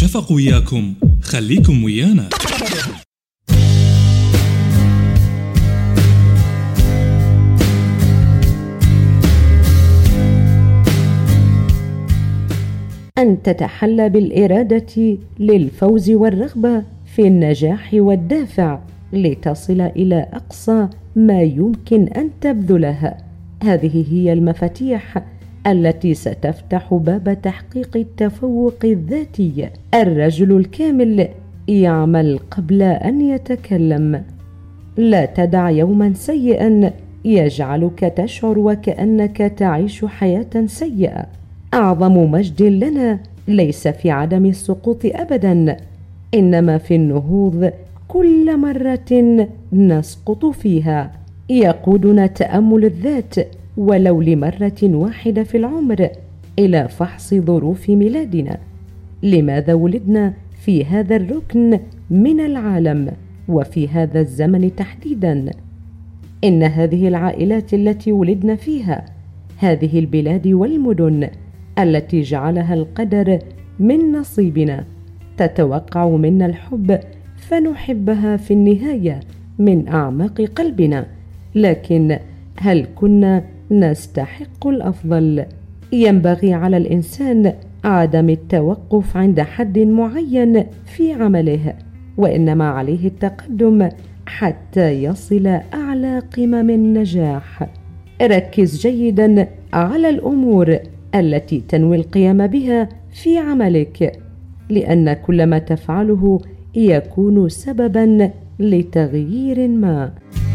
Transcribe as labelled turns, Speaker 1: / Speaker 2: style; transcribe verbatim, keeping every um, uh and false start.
Speaker 1: شفق وياكم، خليكم ويانا.
Speaker 2: أن تتحلى بالإرادة للفوز والرغبة في النجاح والدافع لتصل إلى أقصى ما يمكن أن تبذله. هذه هي المفاتيح التي ستفتح باب تحقيق التفوق الذاتي. الرجل الكامل يعمل قبل أن يتكلم. لا تدع يوما سيئا يجعلك تشعر وكأنك تعيش حياة سيئة. أعظم مجد لنا ليس في عدم السقوط أبدا، إنما في النهوض كل مرة نسقط فيها. يقودنا تأمل الذات ولو لمرة واحدة في العمر إلى فحص ظروف ميلادنا. لماذا ولدنا في هذا الركن من العالم وفي هذا الزمن تحديدا؟ إن هذه العائلات التي ولدنا فيها، هذه البلاد والمدن التي جعلها القدر من نصيبنا، تتوقع منا الحب فنحبها في النهاية من أعماق قلبنا. لكن هل كنا نستحق الأفضل؟ ينبغي على الإنسان عدم التوقف عند حد معين في عمله، وإنما عليه التقدم حتى يصل أعلى قمم النجاح. ركز جيدا على الأمور التي تنوي القيام بها في عملك، لأن كل ما تفعله يكون سببا لتغيير ما.